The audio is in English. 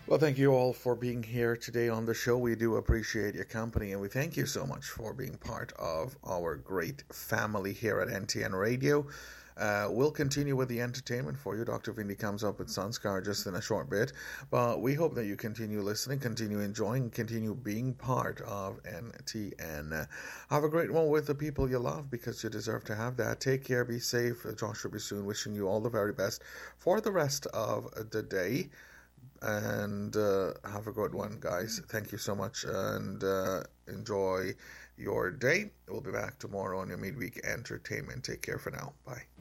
Well, thank you all for being here today on the show. We do appreciate your company, and we thank you so much for being part of our great family here at NTN Radio. We'll continue with the entertainment for you. Dr. Vindy comes up with Sanskar just in a short bit, but we hope that you continue listening, continue enjoying, continue being part of NTN. Have a great one with the people you love because you deserve to have that. Take care, be safe. Josh will be soon wishing you all the very best for the rest of the day. And have a good one, guys. Thank you so much and enjoy your day. We'll be back tomorrow on your midweek entertainment. Take care for now. Bye.